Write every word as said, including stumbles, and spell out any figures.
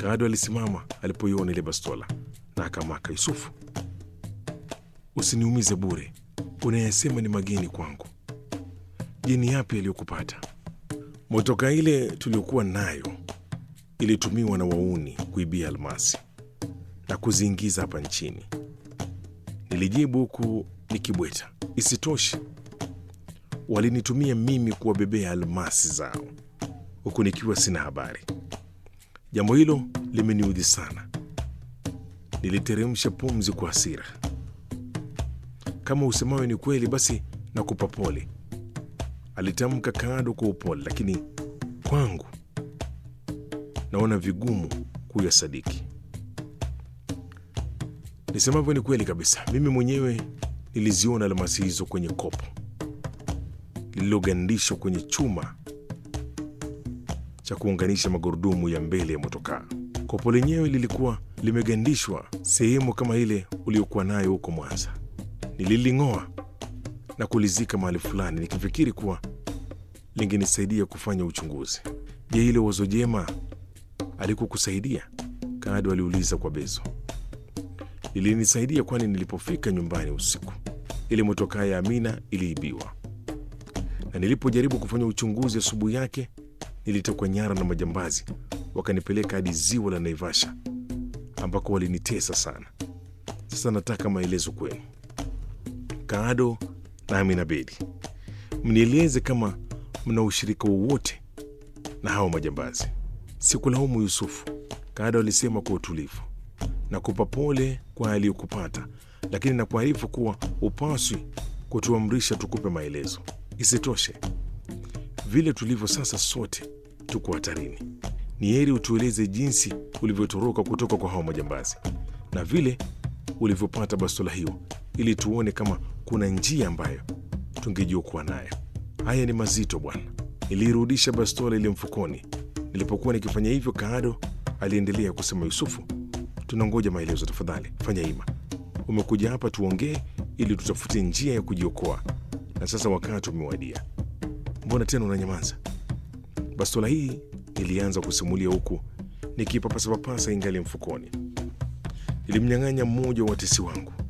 Kaado alisimama alipoiona ile bastola na akamaka, Yusufu, usiniumize bure. Unayasema ni mageni kwangu. Je, ni yapi yaliyokupata? Motoka ile tuliokuwa nayo ilitumiwa na wauni kuibia almasi na kuziingiza hapa nchini, nilijibu huku nikibweta. Isitoshe, walinitumia mimi kuwabebea almasi zao huku nikiwa sina habari. Jambo hilo limeniudhi sana. Niliteremsha pumzi kwa hasira. Kama usemawe ni kweli, basi nakupa pole, alitamka Kaado kwa upole, lakini kwangu naona vigumu kuyasadiki. Nisemavyo ni kweli kabisa. Mimi mwenyewe niliziona almasi hizo kwenye kopo lililogandishwa kwenye chuma cha kuunganisha magurudumu ya mbele ya motokaa. Kopo lenyewe lilikuwa limegandishwa sehemu kama ile uliokuwa nayo huko Mwanza. Nililing'oa na kulizika mahali fulani nikifikiri kuwa lingenisaidia kufanya uchunguzi. Je, ile wazo jema alikukusaidia? Kaado aliuliza kwa bezo. Lilinisaidia, kwani nilipofika nyumbani usiku ile motokaa ya Amina iliibiwa, na nilipojaribu kufanya uchunguzi asubuhi yake nilitekwa nyara na majambazi, wakanipeleka hadi ziwa la Naivasha ambako walinitesa sana. Sasa nataka maelezo kwenu, Kaado na Amina Bedi. Mnieleze kama mna ushirika wowote na hao majambazi. Sikulaumu Yusufu, Kaado alisema kwa utulivu. Nakupa pole kwa aliyokupata, lakini nakuarifu kuwa upaswi kutuamrisha tukupe maelezo. Isitoshe, vile tulivyo sasa sote tuko hatarini. Ni heri utueleze jinsi ulivyotoroka kutoka kwa hao majambazi na vile ulivyopata bastola hiyo, ili tuone kama kuna njia ambayo tungejiokoa nayo. Haya ni mazito bwana. Nilirudisha bastola ile mfukoni. Nilipokuwa nikifanya hivyo, Kaado aliendelea kusema, Yusufu, tunangoja maelezo, tafadhali fanya hima. Umekuja hapa tuongee ili tutafute njia ya kujiokoa, na sasa wakati umewadia. Mbona tena unanyamaza? Bastola hii, nilianza kusimulia huku nikipapasa papasa ingali mfukoni. Nilimnyang'anya mmoja wa watesi wangu